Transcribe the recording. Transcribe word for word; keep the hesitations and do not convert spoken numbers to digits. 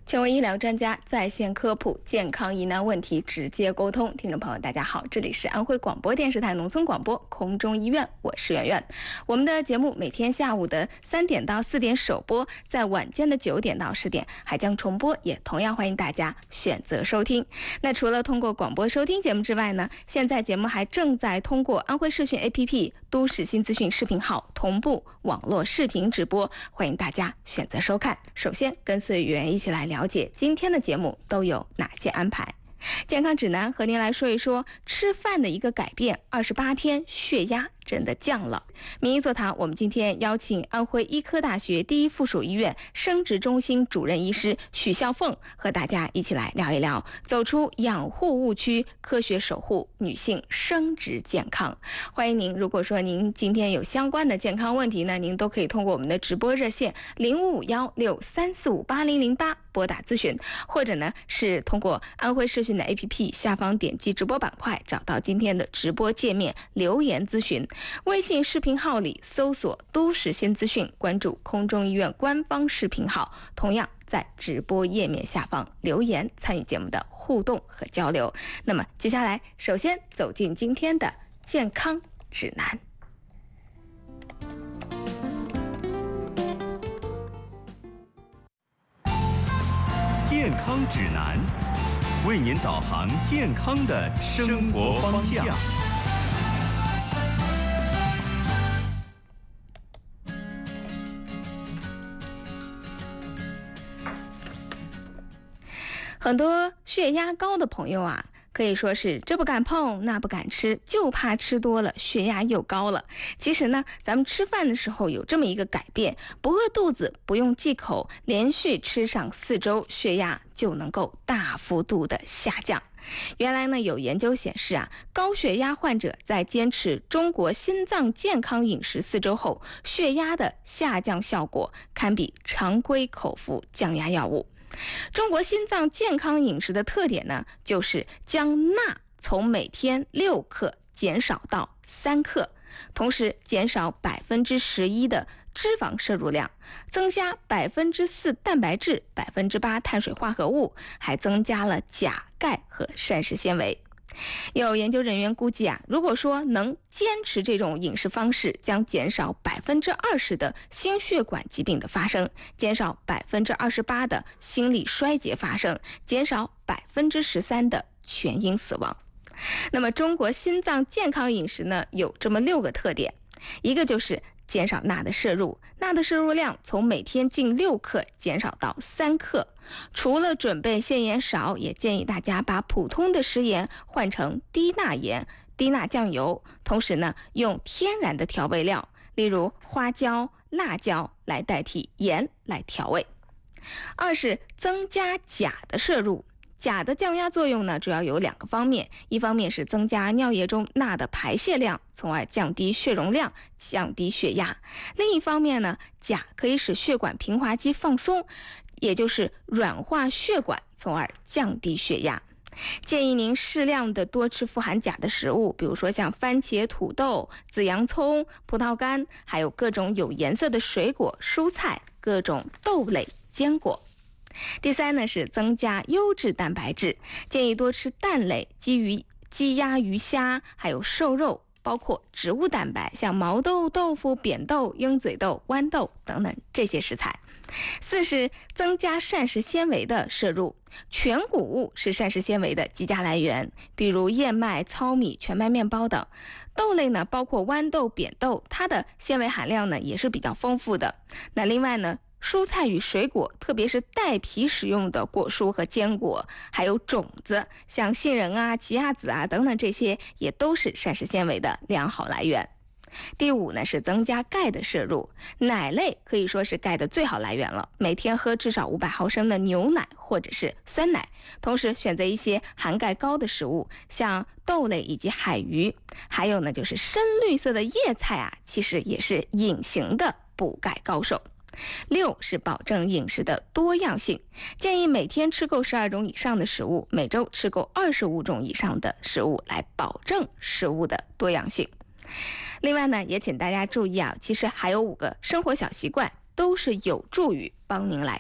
权威医疗专家在线科普健康疑难问题直接沟通。听众朋友大家好，这里是安徽广播电视台农村广播空中医院，我是圆圆。我们的节目每天下午的三点到四点首播，在晚间的九点到十点还将重播，也同样欢迎大家选择收听。那除了通过广播收听节目之外呢，现在节目还正在通过安徽视讯 A P P、都市新资讯视频号同步网络视频直播，欢迎大家选择收看。首先跟随圆圆一起来了解今天的节目都有哪些安排。健康指南和您来说一说吃饭的一个改变，二十八天血压真的降了。名医座谈，我们今天邀请安徽医科大学第一附属医院生殖中心主任医师许孝凤和大家一起来聊一聊，走出养护误区，科学守护女性生殖健康。欢迎您，如果说您今天有相关的健康问题呢，您都可以通过我们的直播热线零五五幺六三四五八零零八拨打咨询，或者呢是通过安徽视讯的 A P P 下方点击直播板块，找到今天的直播界面留言咨询。微信视频号里搜索都市新资讯，关注空中医院官方视频号，同样在直播页面下方留言参与节目的互动和交流。那么接下来首先走进今天的健康指南。 健康指南，为您导航健康的生活方向。 很多血压高的朋友啊，可以说是这不敢碰那不敢吃，就怕吃多了血压又高了。其实呢，咱们吃饭的时候有这么一个改变，不饿肚子，不用忌口，连续吃上四周，血压就能够大幅度的下降。原来呢，有研究显示啊，高血压患者在坚持中国心脏健康饮食四周后，血压的下降效果堪比常规口服降压药物。中国心脏健康饮食的特点呢，就是将钠从每天六克减少到三克，同时减少百分之十一的脂肪摄入量，增加百分之四蛋白质、百分之八碳水化合物，还增加了钾、钙和膳食纤维。有研究人员估计啊，如果说能坚持这种饮食方式，将减少百分之二十的心血管疾病的发生，减少百分之二十八的心力衰竭发生，减少百分之十三的全因死亡。那么中国心脏健康饮食呢，有这么六个特点，一个就是减少钠的摄入，钠的摄入量从每天近六克减少到三克。除了准备咸盐少，也建议大家把普通的食盐换成低钠盐、低钠酱油，同时呢，用天然的调味料，例如花椒、辣椒来代替盐来调味。二是增加钾的摄入。钾的降压作用呢，主要有两个方面，一方面是增加尿液中钠的排泄量，从而降低血容量，降低血压；另一方面呢，钾可以使血管平滑肌放松，也就是软化血管，从而降低血压。建议您适量的多吃富含钾的食物，比如说像番茄、土豆、紫洋葱、葡萄干，还有各种有颜色的水果、蔬菜，各种豆类、坚果。第三呢是增加优质蛋白质，建议多吃蛋类、鸡鱼、鸡鸭鱼虾，还有瘦肉，包括植物蛋白，像毛豆、豆腐、扁豆、鹰嘴豆、豌豆等等这些食材。四是增加膳食纤维的摄入，全谷物是膳食纤维的极佳来源，比如燕麦、糙米、全麦面包等。豆类呢，包括豌豆、扁豆，它的纤维含量呢也是比较丰富的。那另外呢，蔬菜与水果，特别是带皮食用的果蔬和坚果，还有种子，像杏仁啊、奇亚籽啊等等，这些也都是膳食纤维的良好来源。第五呢是增加钙的摄入，奶类可以说是钙的最好来源了，每天喝至少五百毫升的牛奶或者是酸奶，同时选择一些含钙高的食物，像豆类以及海鱼。还有呢就是深绿色的叶菜啊，其实也是隐形的补钙高手。六是保证饮食的多样性，建议每天吃够十二种以上的食物，每周吃够二十五种以上的食物，来保证食物的多样性。另外呢，也请大家注意啊，其实还有五个生活小习惯都是有助于帮您来